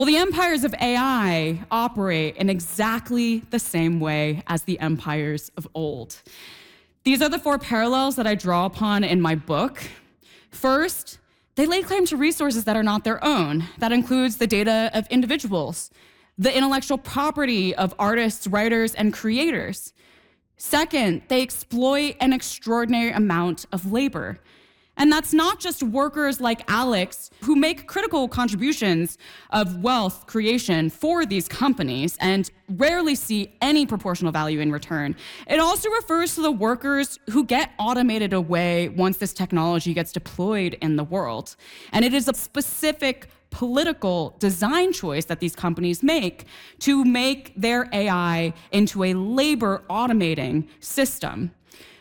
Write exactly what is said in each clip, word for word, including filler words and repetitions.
Well, the empires of A I operate in exactly the same way as the empires of old. These are the four parallels that I draw upon in my book. First, they lay claim to resources that are not their own. That includes the data of individuals, the intellectual property of artists, writers, and creators. Second, they exploit an extraordinary amount of labor. And that's not just workers like Alex who make critical contributions of wealth creation for these companies and rarely see any proportional value in return. It also refers to the workers who get automated away once this technology gets deployed in the world. And it is a specific political design choice that these companies make to make their A I into a labor automating system.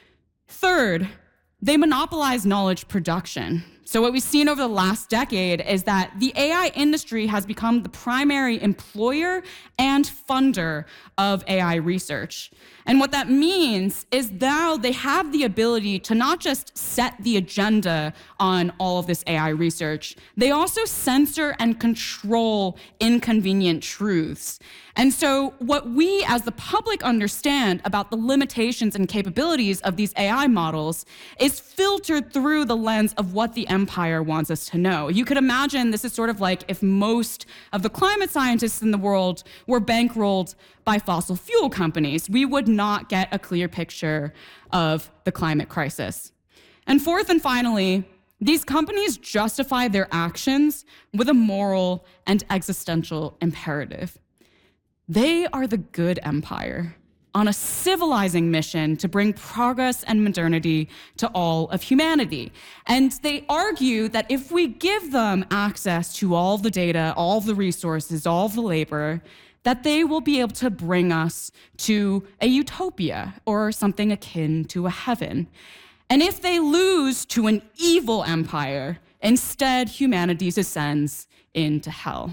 Third, they monopolize knowledge production. So what we've seen over the last decade is that the A I industry has become the primary employer and funder of A I research. And what that means is now they have the ability to not just set the agenda on all of this A I research, they also censor and control inconvenient truths. And so what we as the public understand about the limitations and capabilities of these A I models is filtered through the lens of what the empire wants us to know. You could imagine this is sort of like if most of the climate scientists in the world were bankrolled by fossil fuel companies. We would not get a clear picture of the climate crisis. And fourth and finally, these companies justify their actions with a moral and existential imperative. They are the good empire on a civilizing mission to bring progress and modernity to all of humanity. And they argue that if we give them access to all the data, all the resources, all the labor, that they will be able to bring us to a utopia or something akin to a heaven. And if they lose to an evil empire, instead humanity descends into hell.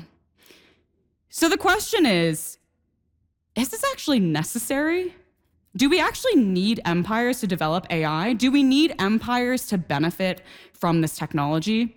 So the question is, is this actually necessary? Do we actually need empires to develop A I? Do we need empires to benefit from this technology?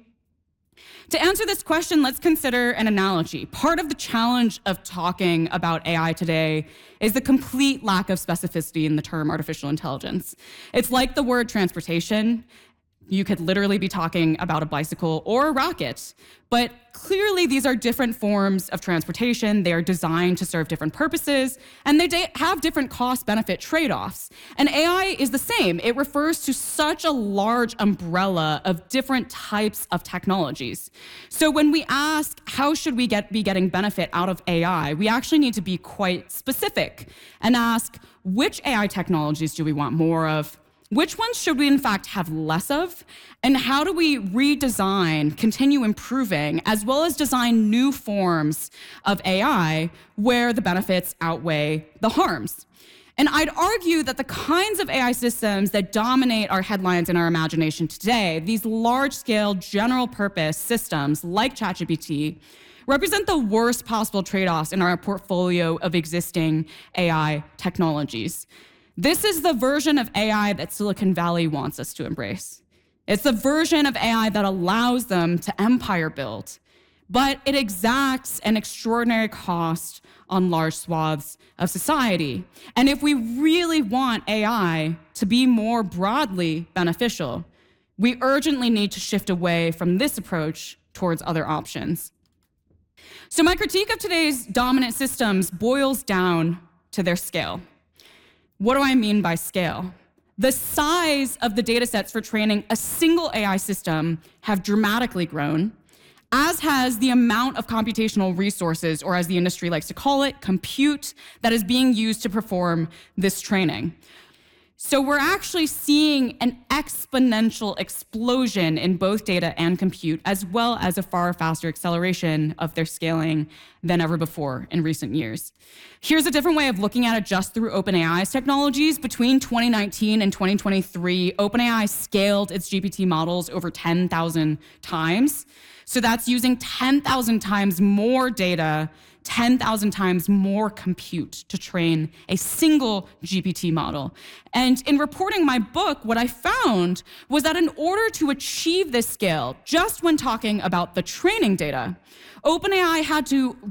To answer this question, let's consider an analogy. Part of the challenge of talking about A I today is the complete lack of specificity in the term artificial intelligence. It's like the word transportation. You could literally be talking about a bicycle or a rocket, but clearly these are different forms of transportation. They are designed to serve different purposes, and they have different cost-benefit trade-offs. And A I is the same. It refers to such a large umbrella of different types of technologies. So when we ask, how should we get, be getting benefit out of A I, we actually need to be quite specific and ask, which A I technologies do we want more of? Which ones should we in fact have less of? And how do we redesign, continue improving, as well as design new forms of A I where the benefits outweigh the harms? And I'd argue that the kinds of A I systems that dominate our headlines and our imagination today, these large-scale general-purpose systems like ChatGPT, represent the worst possible trade-offs in our portfolio of existing A I technologies. This is the version of A I that Silicon Valley wants us to embrace. It's the version of A I that allows them to empire build, but it exacts an extraordinary cost on large swaths of society. And if we really want A I to be more broadly beneficial, we urgently need to shift away from this approach towards other options. So my critique of today's dominant systems boils down to their scale. What do I mean by scale? The size of the data sets for training a single A I system have dramatically grown, as has the amount of computational resources, or as the industry likes to call it, compute, that is being used to perform this training. So we're actually seeing an exponential explosion in both data and compute, as well as a far faster acceleration of their scaling than ever before in recent years. Here's a different way of looking at it just through OpenAI's technologies. Between twenty nineteen and twenty twenty-three, OpenAI scaled its G P T models over ten thousand times. So that's using ten thousand times more data, ten thousand times more compute to train a single G P T model. And in reporting my book, what I found was that in order to achieve this scale, just when talking about the training data, OpenAI had to